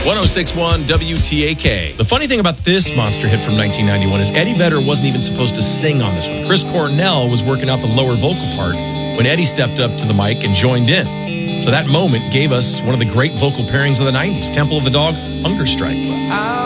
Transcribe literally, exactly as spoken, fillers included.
one oh six point one W T A K. The funny thing about this monster hit from nineteen ninety-one is Eddie Vedder wasn't even supposed to sing on this one. Chris Cornell was working out the lower vocal part when Eddie stepped up to the mic and joined in. So that moment gave us one of the great vocal pairings of the nineties, Temple of the Dog, Hunger Strike.